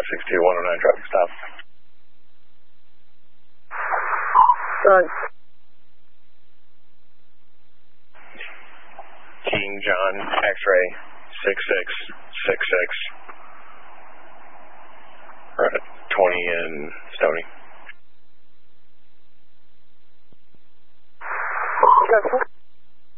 562 109 traffic stop. King John X-ray 6666. We're at 20 in Stony. Gotcha.